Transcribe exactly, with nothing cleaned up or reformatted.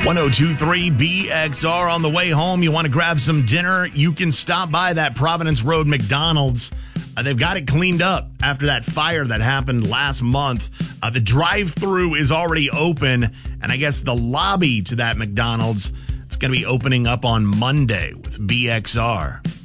one oh two point three B X R on the way home. You want to grab some dinner? You can stop by that Providence Road McDonald's. Uh, they've got it cleaned up after that fire that happened last month. Uh, the drive-thru is already open, and I guess the lobby to that McDonald's, it's going to be opening up on Monday with B X R.